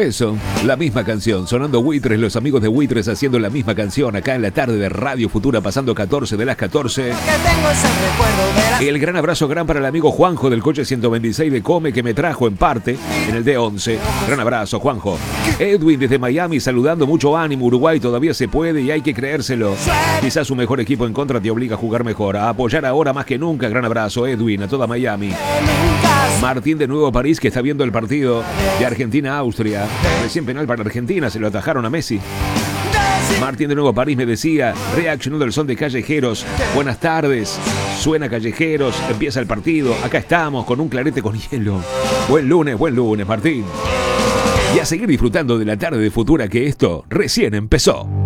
Eso, la misma canción, sonando Buitres, los amigos de Buitres haciendo la misma canción acá en la tarde de Radio Futura, pasando 14 de las 14. El gran abrazo gran para el amigo Juanjo del coche 126 de Come que me trajo en parte en el D11. Gran abrazo, Juanjo. Edwin desde Miami saludando, mucho ánimo, Uruguay todavía se puede y hay que creérselo. Quizás su mejor equipo en contra te obliga a jugar mejor, a apoyar ahora más que nunca. Gran abrazo, Edwin, a toda Miami. Martín de Nuevo París que está viendo el partido de Argentina-Austria. Recién penal para Argentina, se lo atajaron a Messi. Martín de Nuevo París me decía, reaccionando al son de Callejeros. Buenas tardes, suena Callejeros, empieza el partido, acá estamos con un clarete con hielo. Buen lunes, Martín. Y a seguir disfrutando de la tarde de Futura que esto recién empezó.